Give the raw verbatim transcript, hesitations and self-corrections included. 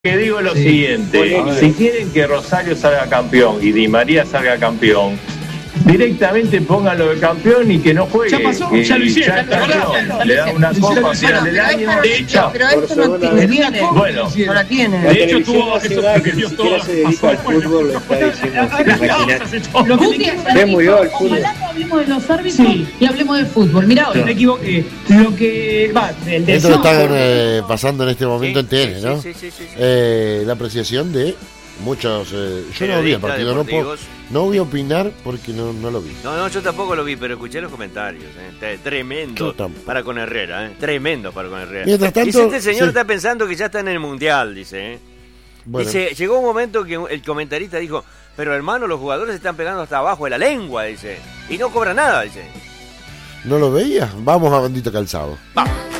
Que digo lo Sí. siguiente, si quieren que Rosario salga campeón y Di María salga campeón, directamente pónganlo de campeón y que no juegue. Ya pasó, que ya lo hicieron, ya es ya lo campeón. hicieron. Le da una Ya lo copa a hicieron. final del año. De hecho, chao. pero esto no tiene, tiene. Bueno, No la tiene. De hecho, televisión tuvo eso nacional, que que dio ni todo. siquiera se dedica al fútbol, lo está diciendo. Imagínate. Lo que me Guti equivoqué- Ve muy bien el fútbol. Ojalá no hablemos de los árbitros Sí. y hablemos de fútbol. Mirá hoy. me equivoqué. Lo que va, el Esto lo están deseo. eh, pasando en este momento en T N, ¿no? Sí, sí, sí, sí, sí. Eh, la apreciación de muchos. Eh, yo no vi el Periodistas partido, no, puedo, deportivos. no voy a opinar porque no, no lo vi. No, no, yo tampoco lo vi, pero escuché los comentarios. ¿eh? Te- Tremendo Yo tampoco. para con Herrera, ¿eh? Tremendo para con Herrera. Mientras tanto, dice, este señor sí. está pensando que ya está en el Mundial, dice. ¿eh? Bueno, Dice, llegó un momento que el comentarista dijo, pero hermano, los jugadores se están pegando hasta abajo de la lengua, dice. Y no cobra nada, dice. ¿no lo veía? Vamos a Bendito Calzado. Vamos.